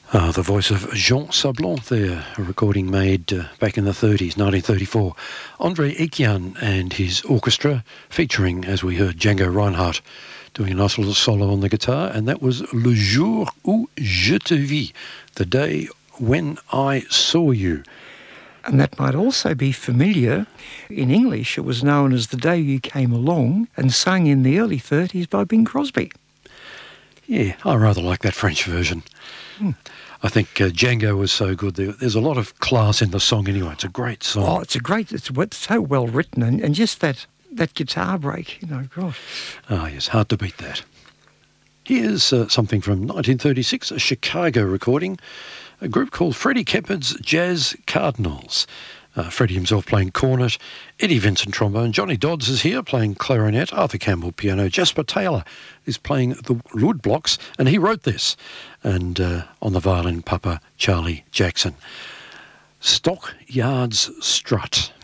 The voice of Jean Sablon there, a recording made back in the 30s, 1934. André Etienne and his orchestra, featuring, as we heard, Django Reinhardt doing a nice little solo on the guitar, and that was Le Jour où je te vis, the day when I saw you. And that might also be familiar. In English, it was known as The Day You Came Along and sung in the early 30s by Bing Crosby. Yeah, I rather like that French version. I think Django was so good. There's a lot of class in the song anyway. It's a great song. Oh, it's so well written, and just that guitar break, gosh. Ah, yes, hard to beat that. Here's something from 1936, a Chicago recording, a group called Freddie Keppard's Jazz Cardinals. Freddie himself playing cornet, Eddie Vincent trombone, Johnny Dodds is here playing clarinet, Arthur Campbell piano, Jasper Taylor is playing the woodblocks, and he wrote this, and on the violin, Papa Charlie Jackson. Stockyards Strut.